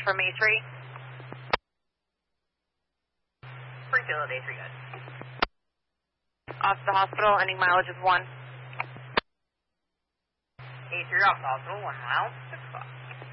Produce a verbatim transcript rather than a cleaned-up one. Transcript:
from A three. Springfield A three, good. Off the hospital, ending mileage is one. A three off the hospital, one mile, six o'clock.